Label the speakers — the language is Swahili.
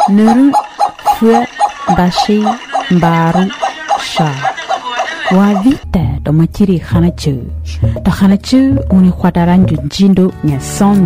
Speaker 1: Nuru fue bashi baru sha wa vita do machiri khanachu uni khwataran jindo nya son